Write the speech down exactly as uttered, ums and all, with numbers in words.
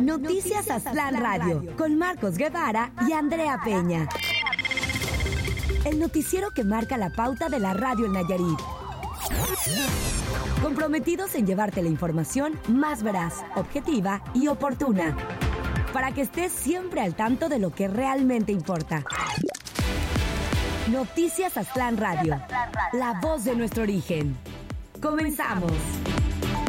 Noticias Aztlán Radio, con Marcos Guevara y Andrea Peña. El noticiero que marca la pauta de la radio en Nayarit. Comprometidos en llevarte la información más veraz, objetiva y oportuna, para que estés siempre al tanto de lo que realmente importa. Noticias Aztlán Radio, la voz de nuestro origen. Comenzamos.